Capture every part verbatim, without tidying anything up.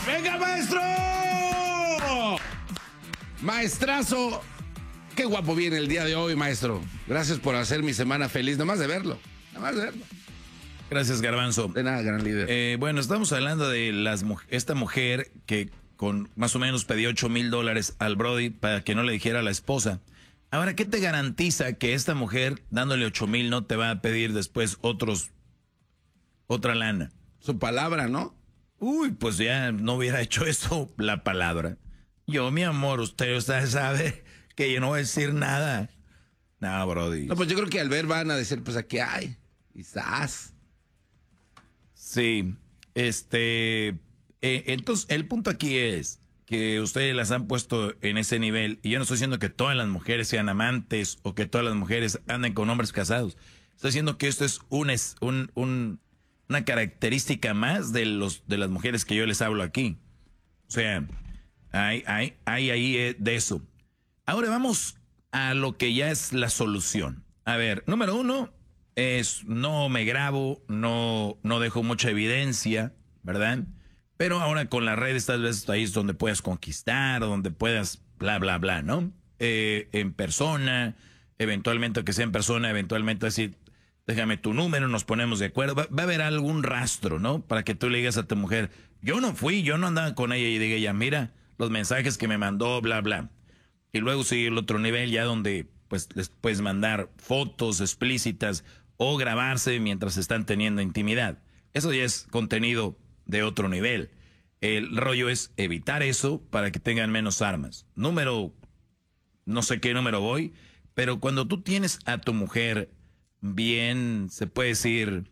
¡Venga, maestro! Maestrazo, qué guapo viene el día de hoy, maestro. Gracias por hacer mi semana feliz, nada más de verlo. Nada más de verlo. Gracias, Garbanzo. De nada, gran líder. Eh, bueno, estamos hablando de las, esta mujer que con más o menos pedía ocho mil dólares al Brody para que no le dijera a la esposa. Ahora, ¿qué te garantiza que esta mujer dándole ocho mil no te va a pedir después otros, otra lana? Su palabra, ¿no? Uy, pues ya no hubiera hecho eso la palabra. Yo, mi amor, usted, usted sabe que yo no voy a decir nada. No, Brody. No, pues yo creo que al ver van a decir, pues aquí hay. Quizás. Sí, este, eh, entonces el punto aquí es que ustedes las han puesto en ese nivel, y yo no estoy diciendo que todas las mujeres sean amantes o que todas las mujeres anden con hombres casados. Estoy diciendo que esto es un, un, un, una característica más de los de las mujeres que yo les hablo aquí. O sea, hay, hay, hay ahí de eso. Ahora vamos a lo que ya es la solución. A ver, número uno es no me grabo, no, no dejo mucha evidencia, ¿verdad? Pero ahora con las redes tal vez ahí es donde puedas conquistar, o donde puedas bla, bla, bla, ¿no? Eh, en persona, eventualmente que sea en persona, eventualmente decir, déjame tu número, nos ponemos de acuerdo. Va, va a haber algún rastro, ¿no? Para que tú le digas a tu mujer, yo no fui, yo no andaba con ella, y diga ella, mira, los mensajes que me mandó, bla, bla. Y luego sigue el otro nivel ya donde pues les puedes mandar fotos explícitas o grabarse mientras están teniendo intimidad. Eso ya es contenido de otro nivel. El rollo es evitar eso para que tengan menos armas. Número, no sé qué número voy, pero cuando tú tienes a tu mujer bien, se puede decir,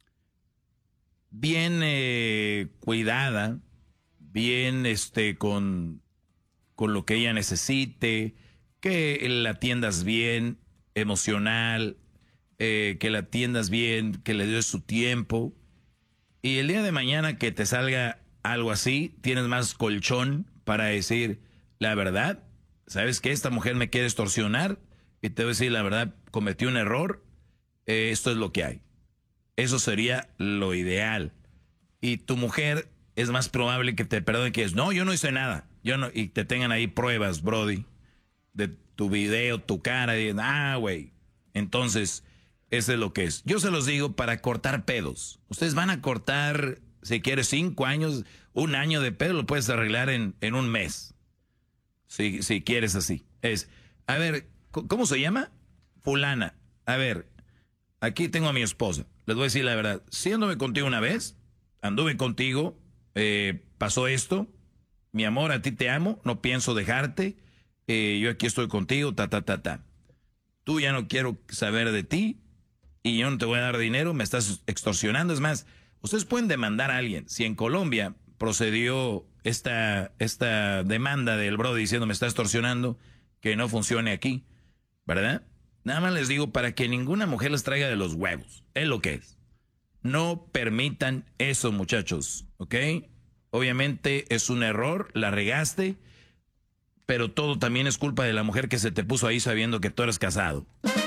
bien eh, cuidada, bien este con, con lo que ella necesite, que la atiendas bien, emocional, eh, que la atiendas bien, que le des su tiempo. Y el día de mañana que te salga algo así, tienes más colchón para decir la verdad. ¿Sabes qué? Esta mujer me quiere extorsionar y te voy a decir la verdad, cometí un error, eh, esto es lo que hay. Eso sería lo ideal. Y tu mujer es más probable que te perdone que es, no, yo no hice nada. Yo no, y te tengan ahí pruebas, Brody, de tu video, tu cara, y ah, güey. Entonces, eso es lo que es. Yo se los digo para cortar pedos. Ustedes van a cortar, si quieres, cinco años, un año de pedo, lo puedes arreglar en, en un mes. Si, si quieres así. Es, a ver, ¿cómo se llama? Fulana. A ver, aquí tengo a mi esposa. Les voy a decir la verdad. Sí anduve contigo una vez, anduve contigo, eh, pasó esto. Mi amor, a ti te amo, no pienso dejarte. Eh, yo aquí estoy contigo, ta, ta, ta, ta. Tú ya no quiero saber de ti y yo no te voy a dar dinero, me estás extorsionando. Es más, ustedes pueden demandar a alguien. Si en Colombia procedió esta, esta demanda del Brody diciendo me está extorsionando, que no funcione aquí, ¿verdad? Nada más les digo para que ninguna mujer les traiga de los huevos. Es lo que es. No permitan eso, muchachos, ¿ok? Obviamente es un error, la regaste, pero todo también es culpa de la mujer que se te puso ahí sabiendo que tú eres casado.